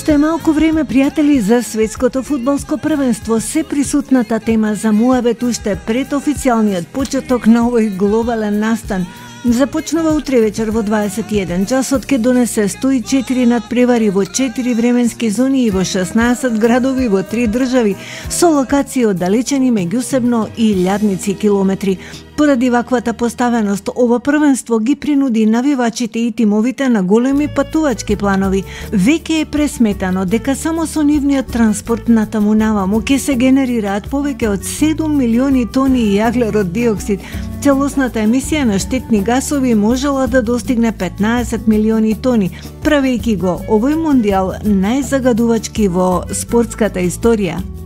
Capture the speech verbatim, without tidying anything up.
Уште е малку време, пријатели, за светското фудбалско првенство. Се присутната тема за муабет уште пред официјалниот почеток на овој глобален настан. Започнува утре вечер во дваесет и еден часот, ке донесе сто и четири надпревари во четири временски зони и во шеснаесет градови во три држави, со локации оддалечени меѓусебно и илјадници километри. Поради ваквата поставеност, ова првенство ги принуди навивачите и тимовите на големи патувачки планови. Веќе е пресметано дека само со нивниот транспорт натаму наваму ќе се генерираат повеќе од седум милиони тони јаглерод диоксид. Целосната емисија на штетни гасови можела да достигне петнаесет милиони тони, правејќи го овој мондијал најзагадувачки во спортската историја.